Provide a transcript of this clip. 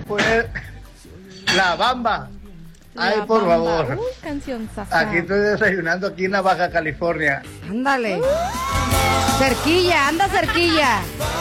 poner La Bamba. Ay, por favor. Uy, canción sasa. Aquí estoy desayunando aquí en la Baja California. Ándale. Cerquilla, anda cerquilla.